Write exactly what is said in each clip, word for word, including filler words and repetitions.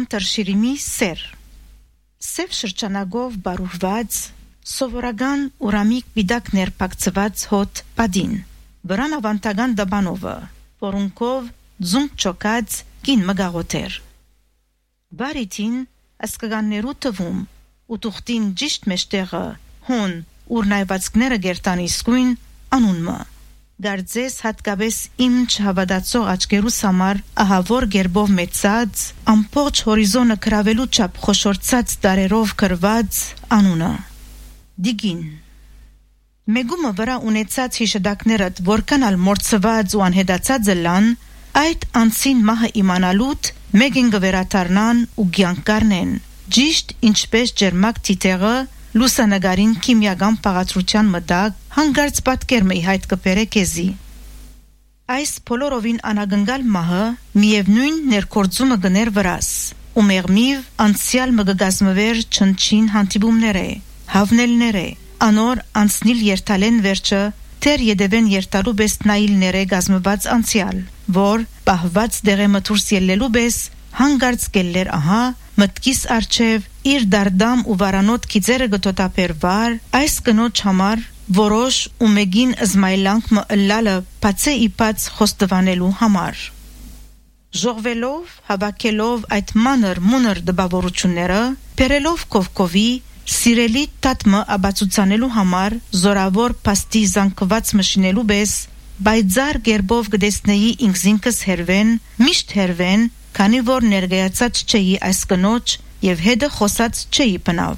տրշիրիմի սեր Սև շրջանագով բարուրված սովորական ուրամիկ բիդակ ներփակցված հոտ падին վրան ավանտական դաբանովը որոնքով ձունկ չոկած կին մգաղոտեր Բարիթին ասկականներու տվում ու տուղտին ճիշտ մեջտեղը հոն ուր նայվածքները գերտանի սկույն անունմը Գարձես հատկապես իմ չհավատացող աչքերուս համար ահավոր գերբով մեծած, ամբողջ հորիզոնը կրավելու չափ խոշորցած դարերով կրված անունը։ Դիգին Մեգումը վրա ունեցած հիշադակներդ որքան ալ մորցված ու անհետացած լան, այդ անցին մահը իմանալուտ մեգին գվերաթարնան ու գյանկարնեն, ճիշտ ինչպես ջերմակ թիթեղը լուսանագարին քիմիական պաղացրության մտակ հանգարց պատկերմը իհայտ կպերը կեզի։ Այս բոլորովին անագնգալ մահը միևնույն ներկործումը գներ վրաս, ու մեղմիվ անցյալ մգգազմվեր չնչին հանդիպումները, հավնելները, անոր անցնիլ երթալեն վերջը, թեր յետևեն երթալու բես նայիլները գազմված անցյալ, որ պահված դեղե մթուրս ելլելու բես հանգարց գելլեր ահա մտքիս արջև իր դարդամ ու վարանոտ կիծերը գտոտապերվար այս կնոջ համար որոշ ու մեգին զմայլանք մը ըլլալը պացե իպած խոստվանելու համար։ Ժողվելով, հավաքելով այդ մանր մունր դպավորությունները, պերելով կովկովի, սիրելի տատմը աբացուցանելու համար զորավոր պաստի զանգված մշինելու բես, բայձար գերբով գդեսնեի ինքզինքս հերվեն, միշտ հերվեն, քանի որ ներգայացած չէի այս կնոջ և հետը խոսած չէի պնավ։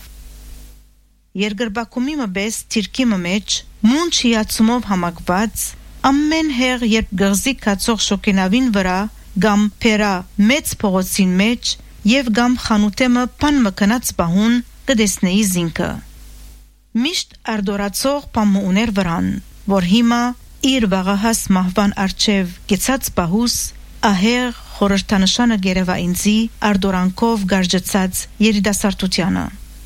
Երգրբակումի մբես թիրքի մեջ, մունչ հիացումով համակված, ամեն հեղ երբ գղզի կացող շոկենավին վրա, գամ պերա մեծ փողոցին մեջ և գամ խանութեմը պան մկնած բահուն կդեսնեի զինքը։ Միշտ արդորացող պամը ուներ վրան, որ հիմա իր վաղահաս մահվան արջև կեցած բահուս, ահեղ խորհրդանշանը գերևա ինձի արդորանքով գարջծած երիտասարդությանը։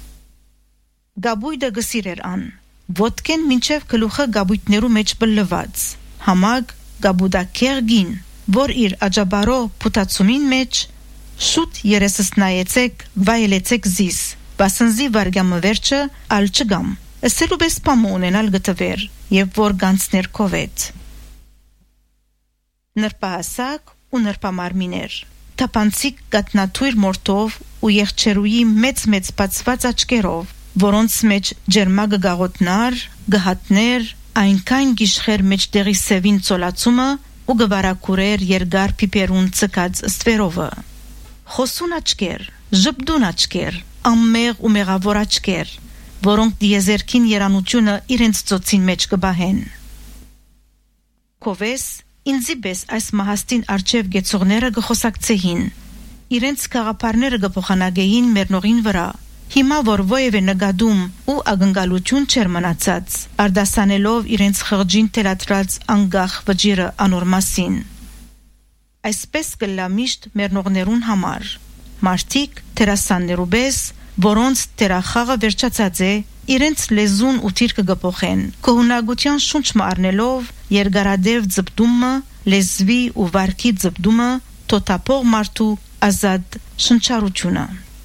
Գաբույդը գսիրեր ան, ոտքեն մինչև գլուխը գաբույդներու մեջ բլլված, համագ գաբուդակեր գին, որ իր աջաբարող փութացումին մեջ շուտ երեսս նայեցեք, վայելեցեք զիս, բասնզի վարգամը վերջը ալ չգամ, ասելու բես պամը ունենալ գտվեր, և որ գանցներ կովետ։ Նրպահասակ ու նրպամարմիներ, թապանցիկ գատնաթույր մորթով ու եղջերուի մեծ-մեծ բացված աչկերով, որոնց մեջ ջերմագը գաղոտնար, գհատներ, այնքան գիշխեր մեջտեղի սևին ծոլացումը ու գվարակուրեր երգար պիպերուն ծկած ստվերովը։ Խոսուն աչկեր, ժպդուն աչկեր, ամմեղ ու մեղավոր աչկեր, որոնք դիեզերքին երանությունը իրենց ծոցին մեջ կբահեն։ Կովես ինձի պես այս մահաստին արջև գեցողները գխոսակցեին, իրենց կաղապարները գփոխանագեին մերնողին վրա, հիմա որ ոևէ նգադում ու ագնգալություն չեր մնացած, արդասանելով իրենց խղճին թելադրած անգախ վճիրը անոր մասին։ Այսպես կլա միշտ մերնողներուն համար, մարդիկ թերասաններու պես, որոնց թերախաղը վերջացած է, իրենց լեզուն ու թիրքը գփոխեն, կողունակության շունչ մառնելով երկարադև ձպտումը, լեզվի ու վարքի ձպտումը, թոթափող մարդու ազատ շնչառությունը։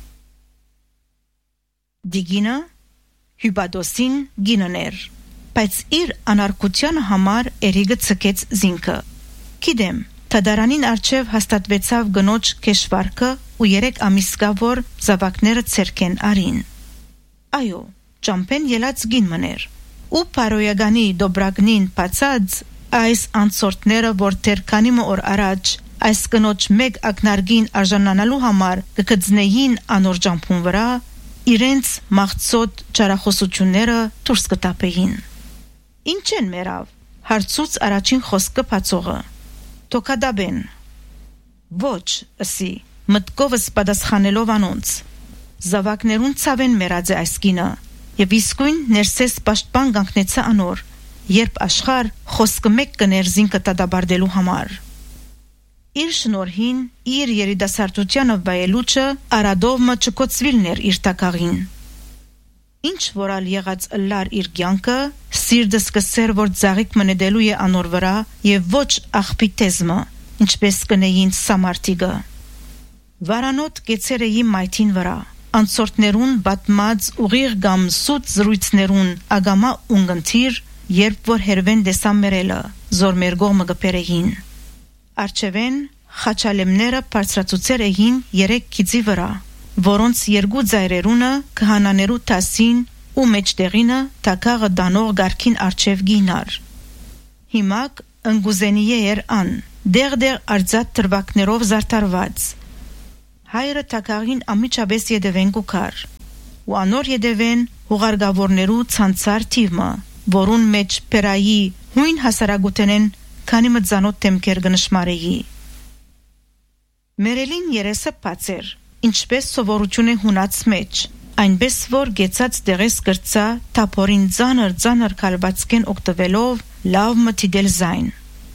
Դիգինը հյուբադոսին գիններ, բայց իր անարգության համար էրիգը ցկեց զինքը։ Գիտեմ, թադարանին արջև հաստատվեցավ գնոջ կեշվարքը ու երեք ամիս կա որ զավակները ցերքեն արին։ Այո, ճամփեն ելած գին մներ։ Ու պարոյագանի դոբրագնին բացած այս անցորդները որ թեր քանի օր առաջ այս կնոջ մեկ ակնարգին արժանանալու համար կգծնեին անոր ճամփուն վրա իրենց մաղցոտ ճարախոսությունները դուրս կտապեին։ Ինչ են մերավ, հարցուց առաջին խոսքը բացողը։ Տոկադաբեն։ Ոչ, ասի, մտքովս պատասխանելով անոնց։ Զավակներուն ցավեն մերած է այս կինը, եւ իսկույն ներսես պաշտպան կանգնեցա անոր, երբ աշխար խոսքը մեկ կներ զինքը տադաբարդելու համար։ Իր շնորհին, իր երիտասարդությանը վայելուչը արադովմը չկոծվիլներ իր տակաղին։ Ինչ որալ եղած ըլլար իր կյանքը, սիրտս կսեր որ ծաղիկ մնեդելու է անոր վրա եւ ոչ աղբիտեզմը, ինչպես կնեին սամարտիգը։ Վարանոտ գեցերեի մայթին վրա անցորդներուն բատմած ուղիղ կամ սուտ զրույցներուն ագամա ունգընթիր երբ որ հերվեն դեսամերելը զոր մեր գողմը գպերեին արջևեն խաչալեմները բարձրացուցեր էին երեք քիծի վրա որոնց երկու ձայրերունը քահանաներու տասին ու մեջտեղինը տակաղը դանող գարքին արջև գինար հիմակ ընգուզենիե էր ան դեղ-դեղ արձատ տրվակներով զարտարված հայրը տակաղին ամիջապես յետևեն գուքար ու անոր յետևեն հուղարգավորներու ցանցար թիվը որուն մեջ պերայի հույն հասարագութենեն քանի մծանոտ թեմքեր գնշմարեի Մերելին երեսը բացեր ինչպես սովորություն է հունած մեջ այնպես որ գեցած դեղես գրծա թափորին ծանր ծանր քալվածքեն օգտվելով լավ մտիդել զայն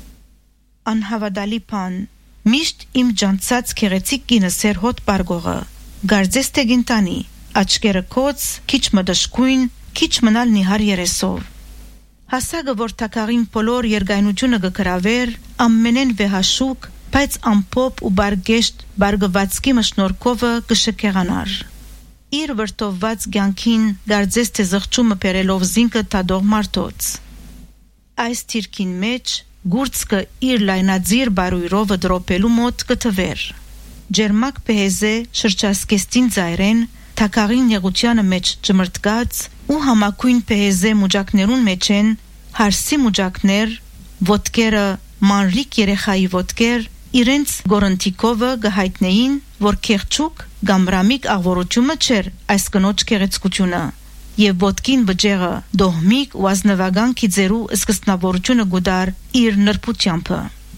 անհավատալի բան միշտ իմ ջանցած քեղեցիկ կինս էր հոտ բարգողը գարձես տեգինտանի աչքերը կոց քիչ մդշկույն քիչ մնալ նիհար երեսով հասագը որ տակաղին բոլոր երգայնությունը գկրավեր ամենեն վեհաշուկ բայց ամփոփ ու բարգեշտ բարգվածքի մշնորհքովը կշկեղանար իր վրտովված ցանկին գարձես թե զղջումը բերելով զինքը տադող մարդոց այս թիրքին մեջ գուրցկը իր լայնածիր բարույրովը դրոպելու մոտ կթվեր ջերմակ պեհեզե շրջասկեստին ծայրեն թակաղին նեղությանը մեջ ճմրտկած ու համակույն պեհեզե մուջակներուն մեջ են հարսի մուջակներ ոտքերը մանրիկ երեխայի ոտքեր իրենց գորընթիկովը գհայտնեին որ քեղչուկ գամրամիկ աղվորությունը չէր այս կնոջ քեղեցկությունը եւ ոտքին բջեղը դոհմիկ ու ազնվական քիծերու սկստնավորությունը գուդար իր նրբությամբ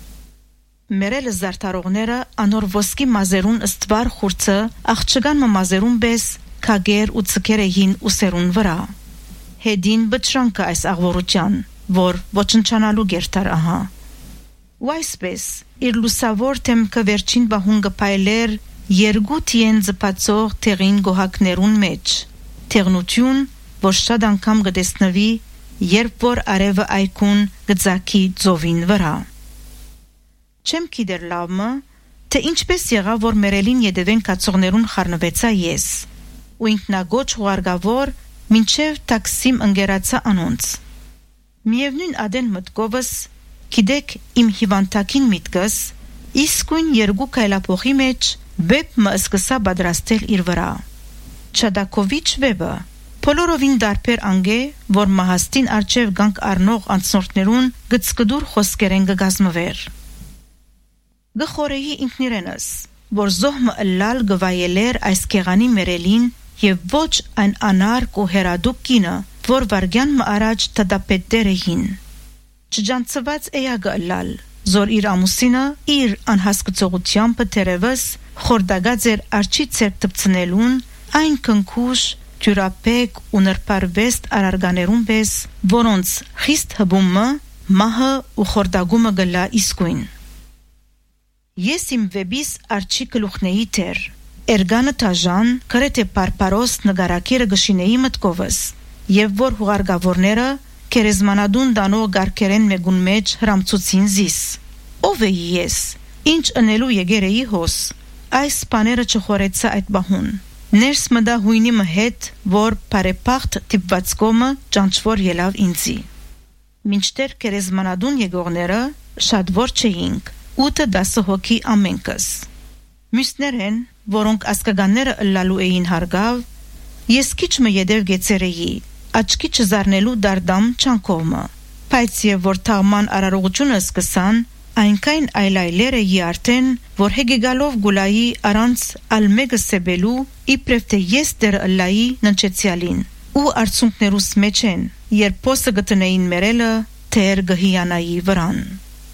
մերելը զարտարողները անոր ոսկի մազերուն ըստվար խուրցը աղջկան մազերուն բես քագեր ու ցկեր էին ուսերուն վրա հետին բճրանքը այս աղվորության որ ոչնչանալու գերտար ահա ու այսպես իր լուսավոր թեմքը վերջին բահուն գպայլեր երկու տիեն զպացող տեղին գոհակներուն մեջ Թեղնություն, որ շատ անգամ գտեսնվի, երբ որ արևը այկուն գծակի ծովին վրա։ Չեմ գիտեր լավը, թե ինչպես եղավ, որ մերելին յետևեն կացողներուն խառնվեցա ես, ու ինքնագոչ հուղարգավոր մինչև տաքսիմ ընկերացա անոնց։ Միևնույն ադեն մտքովս, գիտեք իմ հիվանդակին միտքս, իսկույն երկու կայլապոխի մեջ վեպ մը սկսա պատրաստել իր վրա։ Չադակովիչ վեպը բոլորովին դարբեր անգե, որ մահաստին արջև գանք առնող անցնորդներուն գծկդուր խոսքերեն գգազմվեր։ Գխորեի ինքնիրենս, որ զոհմը ըլլալ գվայելեր այս կեղանի մերելին և ոչ այն անարգ ու հերադուկ կինը, որ վարգյան մը առաջ տադապետդեր էին։ Չջանցված էյագը ըլլալ, զոր իր ամուսինը իր անհասկծողությամբ թերևս խորդագած էր արջի ցերկ տպցնելուն այն կնքուշ, թյուրապեկ ու նրպարվեստ արարգաներուն պես, որոնց խիստ հբումը, մահը ու խորդագումը գլա իսկույն։ Ես իմ վեբիս արջի կլուխնեի թեր, էրգանը տաժան, կրեթե պարպարոս նգարակիրը գշինեի մտկովս, և որ հուղարգավորները կերեզմանադուն դանող գարկերեն մեգուն մեջ հրամցուցին զիս։ Ով էի ես, ինչ ընելու եգեր էի հոս, այս պաները չխորեցա այդ բահուն։ Ներս մդա հույնի մը հետ, որ պարեպաղթ տիպված կոմը ճանչվոր ելավ ինձի։ Մինչտեր կերեզմանադուն եկողները շատ որ չէինք, ութը դասը հոգի ամենքս։ Մյուսներ են, որոնք ասկագանները ըլլալու էին հարգավ, ես քիչ մը յետև գեցեր էի, աչքի չզարնելու դարդամ չանքովմը, բայց և որ թաղման արարողությունը սկսան, այնքայն այլայլեր էի արդեն, որ հեգեգալով գուլայի առանց ալմեգը սեբելու, իպրև թե ես դեր ըլլայի ննչեցյալին, ու արցունքներուս մեջ են, երբ պոսը գտնեին մերելը, թեր գհիանայի վրան։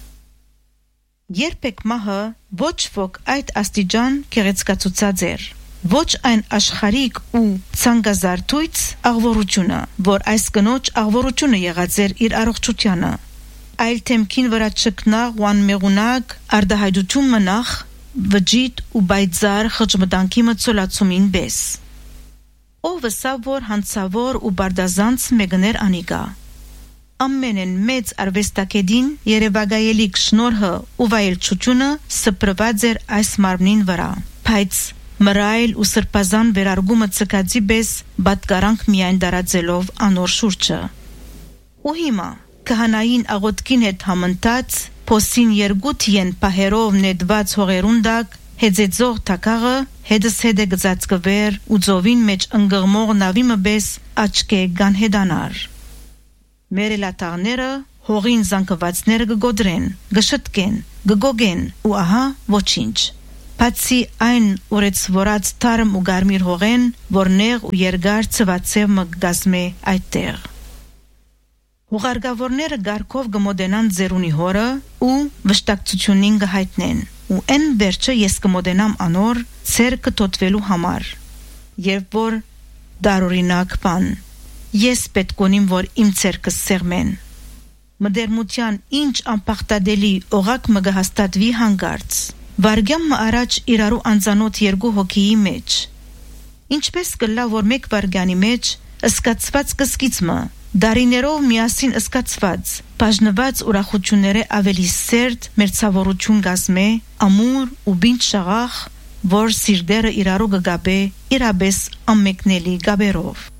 Երբեք մահը ոչ ոք այդ աստիճան կեղեցկացուցած էր, ոչ այն աշխարհիկ ու ցանկազարթույց աղվորությունը, որ այս կնոջ աղվորությունը եղած էր իր առողջությանը, այլ թեմքին վրա չկնաղ ու անմեղունակ արդահայտություն մնախ, վջիտ ու բայձար խճմտանքի մծոլացումին բես։ Ով վսա որ հանցավոր ու բարդազանց մեգներ անիգա։ Ամենեն մեծ արվեստակեդին երևակայելիք շնորհը ու վայելչությունը սփռված էր այս մարմնին վրա, բայց մռայլ ու սրբազան վերարգումը ցկածի պես բատկարանք միայն դարածելով անոր շուրջը։ Ու հիմա քահանային աղոթքին հետ համընթաց փոսին երկութ պահերով նետված հողերունդակ հեծեծող թակաղը հետս հետ է գծածկվեր ու ծովին մեջ ընգղմող նավիմը պես աչկե գանհեդանար։ Մեր էլատաղները հողին զանգվածները գգոդրեն, գշտկեն, գգոգեն ու ահա ոչինչ։ Բացի այն ուրեցվորած թարմ ու գարմիր հողեն, որ նեղ ու երկար ծվածև մը գազմե այդտեղ։ Ուղարգավորները գարկով գմոդենան ձերունի հորը ու վշտակցությունին գհայտնեն ու են վերջը ես կմոդենամ անոր ցերկը տոտվելու համար երբ որ դարօրինակ բան ես պետք ունիմ որ իմ ցերկը սեղմեն մդերմության ինչ անպախտադելի օղակ մը գհաստատվի հանգարց վարգյամը առաջ իրարու անծանոթ երկու հոգիի մեջ ինչպես կլա որ մեկ վարգյանի մեջ ըսկացված կսկիցմը դարիներով միասին ըսկացված բաժնված ուրախությունները ավելի սերտ մերձավորություն գազմե ամուր ու բինջ շաղախ որ սիրտերը իրարու գգաբե իրաբես ամմեկնելի գաբերով